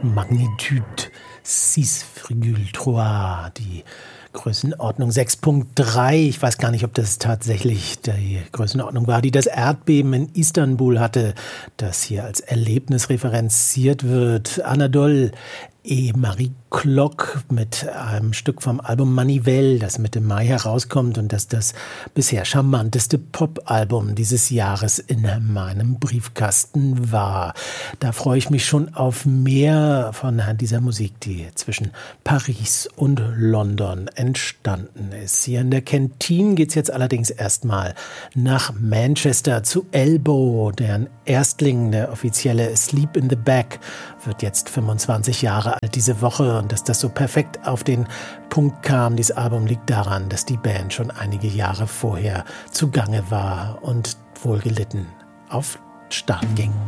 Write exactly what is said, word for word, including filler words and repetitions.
Magnitude six Virgül trois, die Größenordnung sechs Komma drei. Ich weiß gar nicht, ob das tatsächlich die Größenordnung war, die das Erdbeben in Istanbul hatte, das hier als Erlebnis referenziert wird. Anadol E. Marie Klock mit einem Stück vom Album Manivelle, das Mitte Mai herauskommt und das das bisher charmanteste Pop-Album dieses Jahres in meinem Briefkasten war. Da freue ich mich schon auf mehr von dieser Musik, die zwischen Paris und London entstanden ist. Hier in der Kentine geht es jetzt allerdings erstmal nach Manchester zu Elbow, deren Erstling, der offizielle Sleep in the Back, wird jetzt fünfundzwanzig Jahre alt diese Woche, und dass das so perfekt auf den Punkt kam. Dieses Album liegt daran, dass die Band schon einige Jahre vorher zugange war und wohlgelitten auf Start ging.